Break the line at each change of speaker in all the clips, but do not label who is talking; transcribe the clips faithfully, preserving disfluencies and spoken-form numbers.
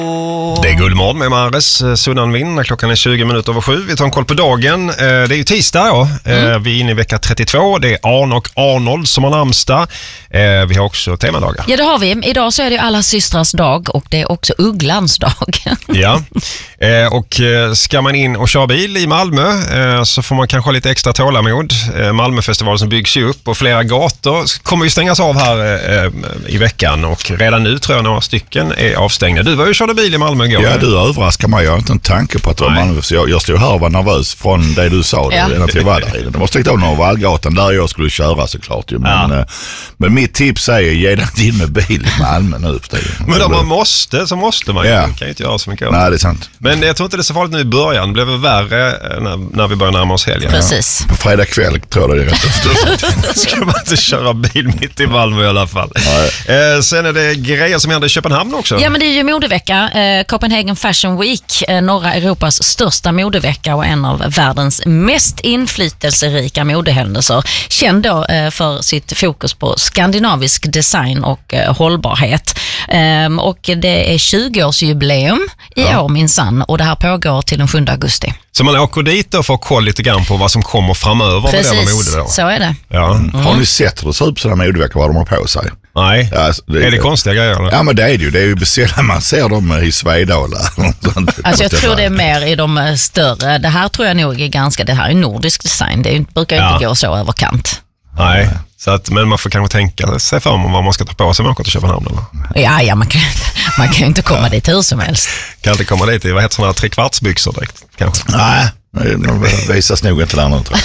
Det är Guldmorgon med Mares Sunnanvinn när klockan är tjugo minuter över sju. Vi tar en koll på dagen. Det är ju tisdag då. Mm. Vi är inne i vecka trettiotvå. Det är Arne och Arnold som har namnsdag. Vi har också temadagar.
Ja, det har vi. Idag så är det alla systrars dag och det är också Ugglans dag.
Ja, och ska man in och köra bil i Malmö så får man kanske ha lite extra tålamod. Malmöfestival som byggs ju upp och flera gator kommer ju stängas av här i veckan och redan nu tror jag några stycken är avstängda. Du var ju körde bil i Malmö igår.
Ja, du överraskar mig. Jag har inte en tanke på att det var Malmö. Jag, jag stod här och var nervös från det du sa. Ja. Det, att jag var där. Det var sträckt av någon Vallgatan där jag skulle köra såklart. Ju. Men, ja. men mitt tips är ge dig in med bil i Malmö nu.
Men om man måste så måste man. Ja. Man kan ju inte göra så mycket.
Nej, det är sant.
Men jag tror inte det är så farligt nu i början. Det blev värre när, när vi börjar närma oss helgen.
Precis.
Ja. På fredag kväll tror jag det är rätt efter.
Ska man inte köra bil mitt i Malmö i alla fall. Eh, sen är det grejer som händer i Köpenhamn också.
Ja, men det är ju modevecka. Eh, Copenhagen Fashion Week. Eh, norra Europas största modevecka och en av världens mest inflytelserika modehändelser. Känd då eh, för sitt fokus på skandinavisk design och eh, hållbarhet. Eh, och det är tjugo-årsjubileum i ja. år minsann. Och det här pågår till den sjunde augusti.
Så man åker dit och får koll lite grann på vad som kommer framöver.
Precis,
med det mode då.
Så är det.
Ja.
Mm. Har ni sett hur det ser ut på sådana modevecka vad de har på sig?
Nej, ja, alltså, det är, är det konstiga grejer? Eller?
Ja, men det är det ju. Det är ju sällan man ser dem i Svedala.
Alltså jag tror det är mer i de större. Det här tror jag nog är ganska, det här är nordisk design. Det brukar ju ja. inte gå så över kant.
Nej, så att, men man får kanske tänka sig för om vad man ska ta på sig med att åka till Köpenhamn. Eller?
Ja, ja man, kan, man kan ju inte komma dit hur som helst.
Kan inte komma dit i, vad heter sådana här trekvartsbyxor direkt kanske?
Nej. Det visas nog inte där nu, tror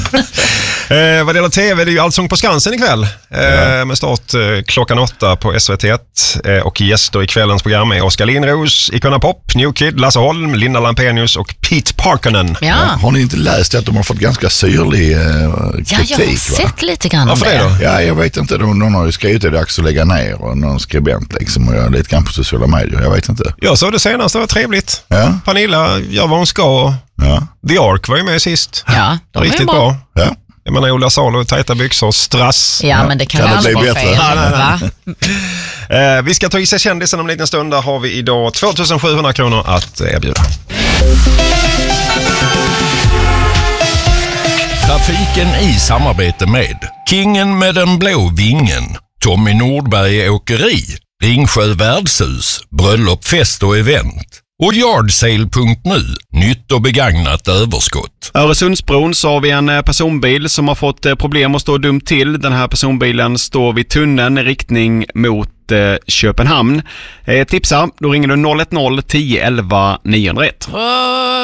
jag. eh, vad det gäller tv, det är ju Allsång på Skansen ikväll. Eh, ja. Med start eh, klockan åtta på S V T ett. Eh, och gäster i kvällens program är Oskar Lindros, Icona Pop, New Kid, Lasse Holm, Linda Lampenius och Pete Parkonen.
Ja.
Ja. Har ni inte läst att de har fått ganska syrlig eh, kritik?
Ja, jag har sett va? lite grann om
Varför
det.
det då?
Ja, jag vet inte. De, någon har ju skrivit att det är dags att lägga ner och någon skribent liksom och jag lite grann på sociala medier. Jag vet inte.
Jag såg det senast, det var trevligt.
Ja.
Pernilla gör vad hon ska. Ja. The Ark var ju med sist.
Ja, de
riktigt bra.
bra. Ja.
Jag menar Ola Salo, tajta byxor, strass.
Ja, ja, men det kan, kan aldrig vara fel.
Nej, nej, nej. eh, vi ska ta i sig kändisen om en liten stund. Där har vi idag tvåtusen sjuhundra kronor att erbjuda.
Trafiken i samarbete med Kingen med den blå vingen, Tommy Nordberg Åkeri, Ringsjö Värdshus, Bröllop, fest och event. Och yardsale punkt nu, nytt och begagnat överskott.
Öresundsbron så har vi en personbil som har fått problem att stå dumt till. Den här personbilen står vid tunneln i riktning mot eh, Köpenhamn. Eh, tipsa, då ringer du noll ett noll tio elva niohundraett.